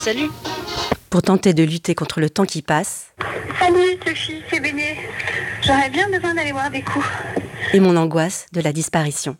Salut. Pour tenter de lutter contre le temps qui passe. Salut Sophie, c'est Béné. J'aurais bien besoin d'aller voir des coups. Et mon angoisse de la disparition.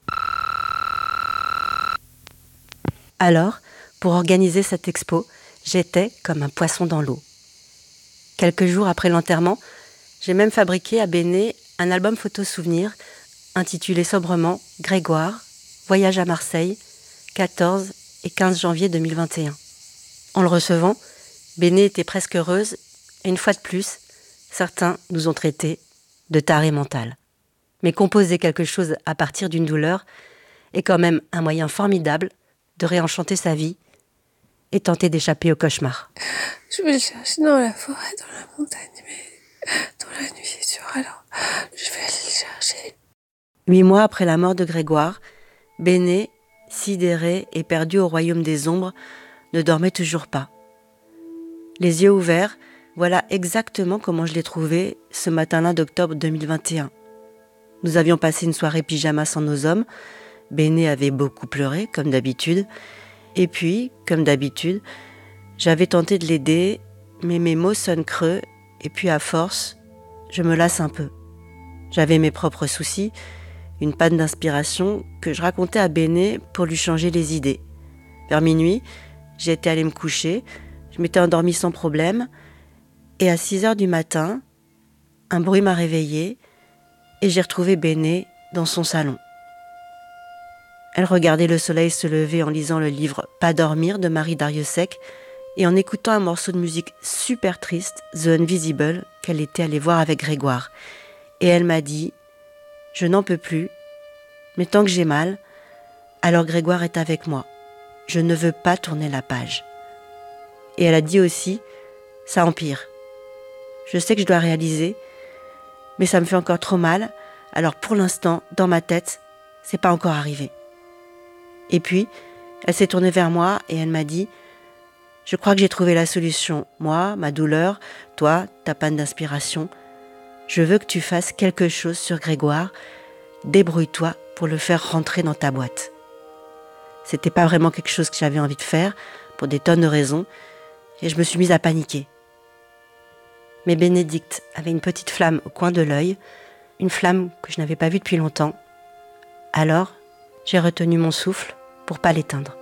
Alors, pour organiser cette expo, j'étais comme un poisson dans l'eau. Quelques jours après l'enterrement, j'ai même fabriqué à Béné un album photo souvenir intitulé sobrement « Grégoire, voyage à Marseille, 14 et 15 janvier 2021 ». En le recevant, Béné était presque heureuse et une fois de plus, certains nous ont traités de tarés mentales. Mais composer quelque chose à partir d'une douleur est quand même un moyen formidable de réenchanter sa vie et tenter d'échapper au cauchemar. Je vais le chercher dans la forêt, dans la montagne, mais dans la nuit, c'est sûr, alors je vais aller le chercher. 8 mois après la mort de Grégoire, Béné, sidéré et perdu au royaume des ombres, ne dormait toujours pas. Les yeux ouverts, voilà exactement comment je l'ai trouvé ce matin-là d'octobre 2021. Nous avions passé une soirée pyjama sans nos hommes. Béné avait beaucoup pleuré, comme d'habitude. Et puis, comme d'habitude, j'avais tenté de l'aider, mais mes mots sonnent creux, et puis à force, je me lasse un peu. J'avais mes propres soucis, une panne d'inspiration que je racontais à Béné pour lui changer les idées. Vers minuit, j'étais allée me coucher, je m'étais endormie sans problème, et à 6h du matin, un bruit m'a réveillée, et j'ai retrouvé Béné dans son salon. Elle regardait le soleil se lever en lisant le livre « Pas dormir » de Marie Darrieussecq et en écoutant un morceau de musique super triste, The Invisible, qu'elle était allée voir avec Grégoire. Et elle m'a dit « Je n'en peux plus, mais tant que j'ai mal, alors Grégoire est avec moi. Je ne veux pas tourner la page. » Et elle a dit aussi « Ça empire. Je sais que je dois réaliser, mais ça me fait encore trop mal, alors pour l'instant, dans ma tête, c'est pas encore arrivé. » Et puis, elle s'est tournée vers moi et elle m'a dit « Je crois que j'ai trouvé la solution. Moi, ma douleur, toi, ta panne d'inspiration. Je veux que tu fasses quelque chose sur Grégoire. Débrouille-toi pour le faire rentrer dans ta boîte. » C'était pas vraiment quelque chose que j'avais envie de faire, pour des tonnes de raisons, et je me suis mise à paniquer. Mais Bénédicte avait une petite flamme au coin de l'œil, une flamme que je n'avais pas vue depuis longtemps. Alors, j'ai retenu mon souffle pour pas l'éteindre.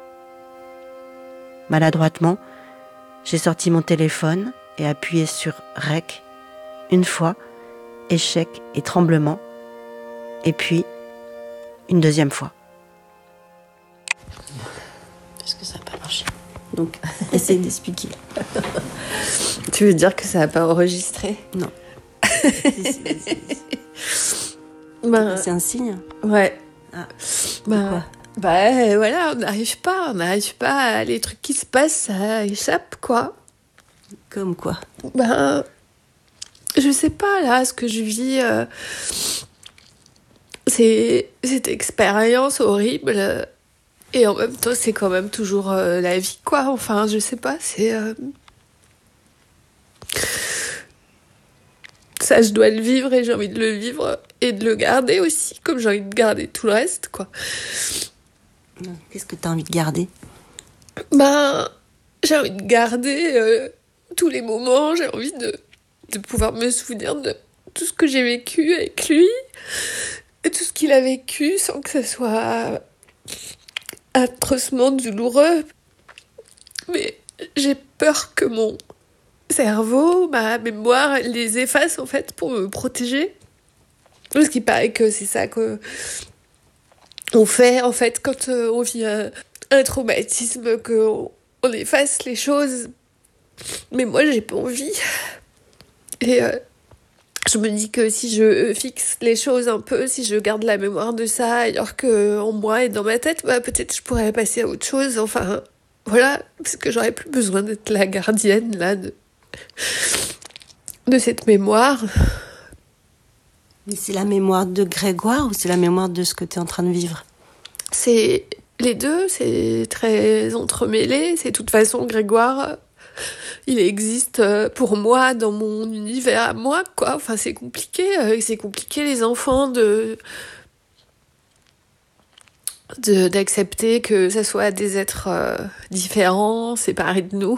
Maladroitement, j'ai sorti mon téléphone et appuyé sur REC. Une fois, échec et tremblement. Et puis, une deuxième fois. Parce que ça n'a pas marché. Donc, essaye d'expliquer. Tu veux dire que ça n'a pas enregistré ? Non. Ben, C'est un signe ? ouais. Ah. Ben, bah voilà, on n'arrive pas, les trucs qui se passent, ça échappe, quoi. Comme quoi ? Ben, je sais pas, là, ce que je vis, c'est cette expérience horrible, et en même temps, c'est quand même toujours la vie, quoi. Enfin, je sais pas, c'est... Ça, je dois le vivre et j'ai envie de le vivre et de le garder aussi, comme j'ai envie de garder tout le reste, quoi. Qu'est-ce que tu as envie de garder ? Ben, j'ai envie de garder tous les moments, j'ai envie de pouvoir me souvenir de tout ce que j'ai vécu avec lui, et tout ce qu'il a vécu sans que ce soit atrocement douloureux. Mais j'ai peur que mon cerveau, ma mémoire, les efface en fait pour me protéger. Parce qu'il paraît que c'est ça que on fait en fait quand on vit un traumatisme, qu'on efface les choses. Mais moi j'ai pas envie. Et je me dis que si je fixe les choses un peu, si je garde la mémoire de ça alors que en moi et dans ma tête, bah peut-être je pourrais passer à autre chose. Enfin voilà, parce que j'aurais plus besoin d'être la gardienne là de cette mémoire. Mais c'est la mémoire de Grégoire ou c'est la mémoire de ce que tu es en train de vivre ? C'est les deux, c'est très entremêlé. C'est de toute façon Grégoire, il existe pour moi dans mon univers à moi, quoi. Enfin, c'est compliqué les enfants d'accepter que ça soit des êtres différents, séparés de nous,